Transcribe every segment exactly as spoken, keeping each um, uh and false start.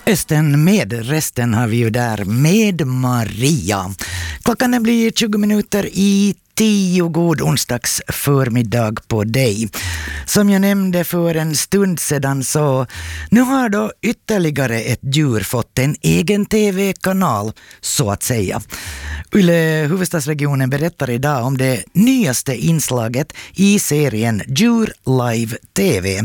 Östen med resten har vi ju där med Maria. Klockan den blir tjugo minuter i tio. God onsdags förmiddag på dig. Som jag nämnde för en stund sedan så nu har då ytterligare ett djur fått en egen tv-kanal så att säga. Yle huvudstadsregionen berättar idag om det nyaste inslaget i serien Djur Live T V.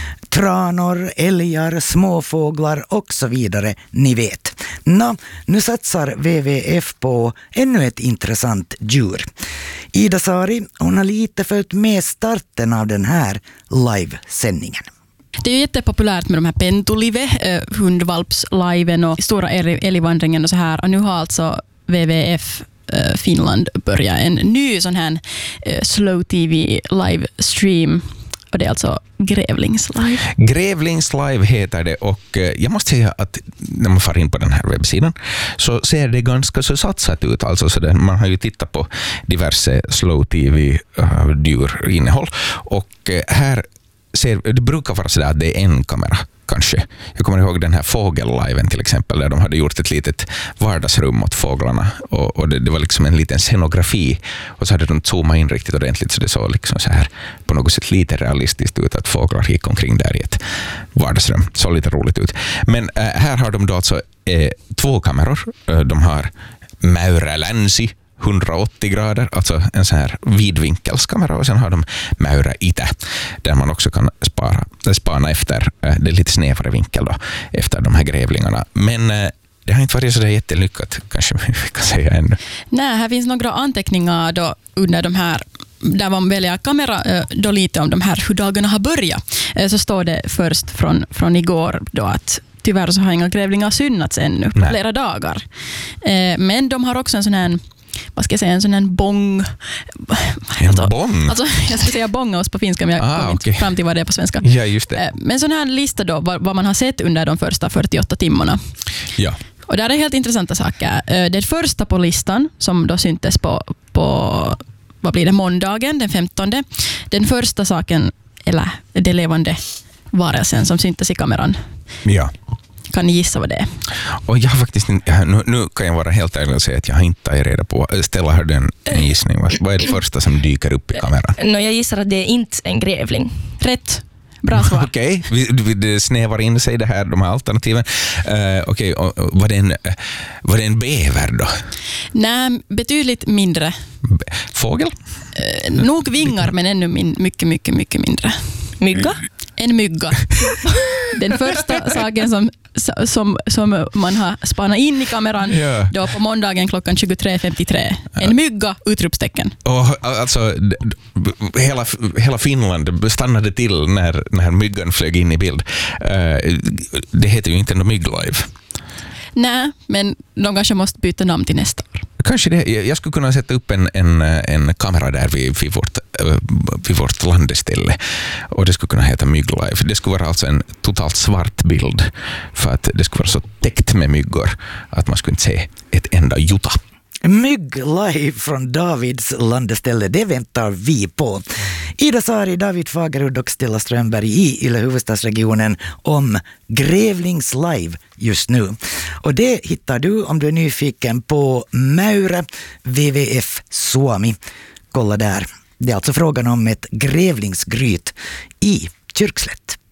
Tranor, älgar, småfåglar och så vidare, ni vet. Nå, nu satsar W W F på ännu ett intressant djur. Ida Sari, hon har lite följt med starten av den här livesändningen. Det är ju jättepopulärt med de här pentulive, eh, hundvalpsliven och stora älgvandringen och så här. Och nu har alltså W W F eh, Finland börjat en ny sån här eh, slow T V livestream. Och det är alltså Grävlingslive. Grävlingslive heter det och jag måste säga att när man far in på den här webbsidan så ser det ganska så satsat ut. Alltså så där, man har ju tittat på diverse slow T V-djurinnehåll och här ser, det brukar vara så där att det är en kamera kanske. Jag kommer ihåg den här fågelliven till exempel där de hade gjort ett litet vardagsrum åt fåglarna och, och det, det var liksom en liten scenografi och så hade de zoomat in riktigt ordentligt så det såg liksom så här på något sätt lite realistiskt ut att fåglar gick omkring där i ett vardagsrum. Så lite roligt ut. Men äh, här har de då alltså äh, två kameror. De har Mäura Länsi hundraåttio grader, alltså en sån här vidvinkelskamera och sen har de Mäura Itä där man också kan spara, spana efter det lite snävare vinkel då, efter de här grävlingarna. Men det har inte varit så där jättelyckat kanske vi kan säga ännu. Nej, här finns några anteckningar då under de här där man väljer kamera då lite om de här hur dagarna har börjat. Så står det först från, från igår då att tyvärr så har inga grävlingar synnats ännu på flera dagar. Men de har också en sån här vad ska jag säga, en sån här bong. En alltså, bong? Alltså, jag ska säga bongaost på finska, men jag ah, kommer okay. inte fram till vad det är på svenska. Ja, just det. Men sån här lista då, vad, vad man har sett under de första fyrtioåtta timmarna. Ja. Och där är helt intressanta saker. Det första på listan, som då syntes på, på vad blir det, måndagen, den femtonde. Den första saken, eller det levande varelsen som syntes i kameran. Ja. Kan ni gissa vad det är? Och jag har faktiskt inte, nu, nu kan jag vara helt ärlig och säga att jag har inte tagit reda på. Stella, har du en, en gissning? Vad, vad är det första som dyker upp i kameran? No, jag gissar att det är inte en grävling. Rätt. Bra svar. Okej, okay. Det snävar in sig det här, de här alternativen. Uh, Okej, okay. var, det en, var det en bäver då? Nej, betydligt mindre. B- fågel? Uh, nog vingar, men ännu min, mycket, mycket, mycket mindre. Mygga? En mygga. Den första saken som, som, som man har spanat in i kameran yeah. då på måndagen klockan tjugotre femtiotre. En mygga, utropstecken. Och alltså, hela, hela Finland stannade till när, när myggan flög in i bild. Uh, det heter ju inte en mygglive. Nej, men de kanske måste byta namn till nästa år. Kanske det. Jag skulle kunna sätta upp en, en, en kamera där vid, vid, vårt, vid vårt landeställe och det skulle kunna heta Mygglive. Det skulle vara alltså en totalt svart bild för att det skulle vara så täckt med myggor att man skulle inte se ett enda jota. Mygg live från Davids landeställe, det väntar vi på. Ida Sari, David Fagerud och Stella Strömberg i Yle huvudstadsregionen om Grävlings live just nu. Och det hittar du om du är nyfiken på Mäura W W F Suomi. Kolla där. Det är alltså frågan om ett grävlingsgryt i Kyrkslätt.